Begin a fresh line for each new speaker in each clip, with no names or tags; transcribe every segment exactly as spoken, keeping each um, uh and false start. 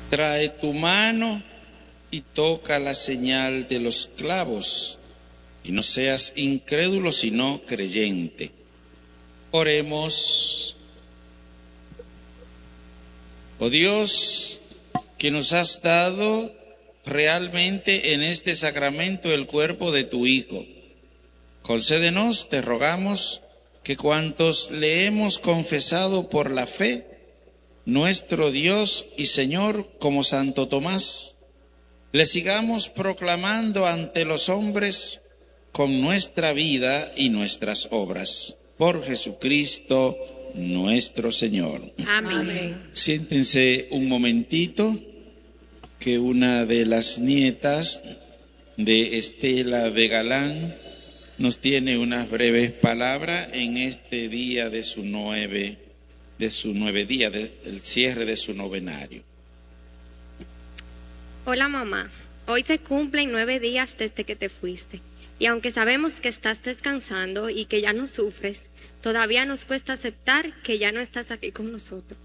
Trae tu mano y toca la señal de los clavos, y no seas incrédulo sino creyente. Oremos. Oh Dios, que nos has dado realmente en este sacramento el cuerpo de tu Hijo, concédenos, te rogamos, que cuantos le hemos confesado por la fe, nuestro Dios y Señor, como Santo Tomás, le sigamos proclamando ante los hombres con nuestra vida y nuestras obras. Por Jesucristo nuestro Señor.
Amén.
Siéntense un momentito, que una de las nietas de Estela de Galán nos tiene unas breves palabras en este día de su nueve, de su nueve día, del cierre de su novenario.
Hola mamá, hoy se cumplen nueve días desde que te fuiste, y aunque sabemos que estás descansando y que ya no sufres, todavía nos cuesta aceptar que ya no estás aquí con nosotros.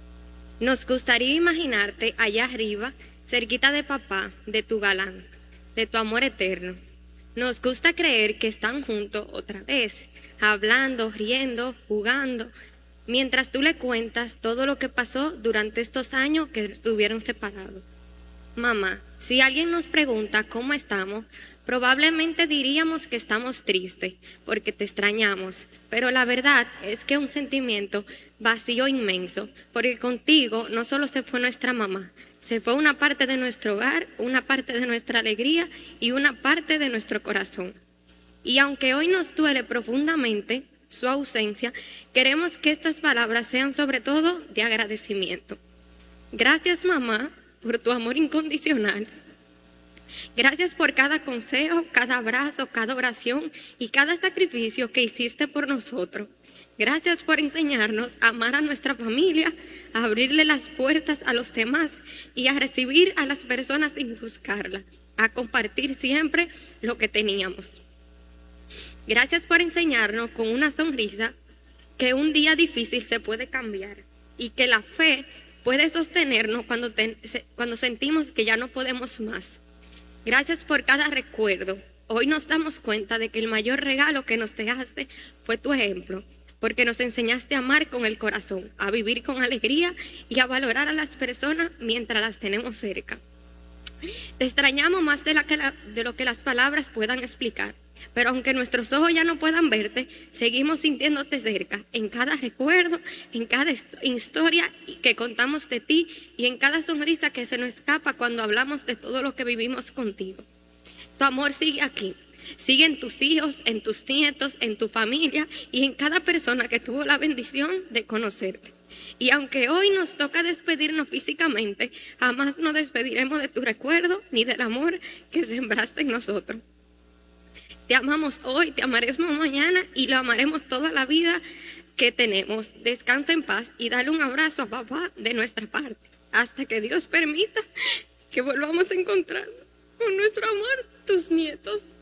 Nos gustaría imaginarte allá arriba, cerquita de papá, de tu Galán, de tu amor eterno. Nos gusta creer que están juntos otra vez, hablando, riendo, jugando, mientras tú le cuentas todo lo que pasó durante estos años que estuvieron separados. Mamá, si alguien nos pregunta cómo estamos, probablemente diríamos que estamos tristes, porque te extrañamos, pero la verdad es que un sentimiento vacío inmenso, porque contigo no solo se fue nuestra mamá, se fue una parte de nuestro hogar, una parte de nuestra alegría y una parte de nuestro corazón. Y aunque hoy nos duele profundamente su ausencia, queremos que estas palabras sean sobre todo de agradecimiento. Gracias, mamá, por tu amor incondicional. Gracias por cada consejo, cada abrazo, cada oración y cada sacrificio que hiciste por nosotros. Gracias por enseñarnos a amar a nuestra familia, a abrirle las puertas a los demás y a recibir a las personas sin buscarlas, a compartir siempre lo que teníamos. Gracias por enseñarnos con una sonrisa que un día difícil se puede cambiar y que la fe puede sostenernos cuando, te, cuando sentimos que ya no podemos más. Gracias por cada recuerdo. Hoy nos damos cuenta de que el mayor regalo que nos dejaste fue tu ejemplo, porque nos enseñaste a amar con el corazón, a vivir con alegría y a valorar a las personas mientras las tenemos cerca. Te extrañamos más de, la que la, de lo que las palabras puedan explicar, pero aunque nuestros ojos ya no puedan verte, seguimos sintiéndote cerca, en cada recuerdo, en cada historia que contamos de ti y en cada sonrisa que se nos escapa cuando hablamos de todo lo que vivimos contigo. Tu amor sigue aquí. Sigue en tus hijos, en tus nietos, en tu familia y en cada persona que tuvo la bendición de conocerte. Y aunque hoy nos toca despedirnos físicamente, jamás nos despediremos de tu recuerdo ni del amor que sembraste en nosotros. Te amamos hoy, te amaremos mañana y lo amaremos toda la vida que tenemos. Descansa en paz y dale un abrazo a papá de nuestra parte, hasta que Dios permita que volvamos a encontrarnos con nuestro amor, tus nietos.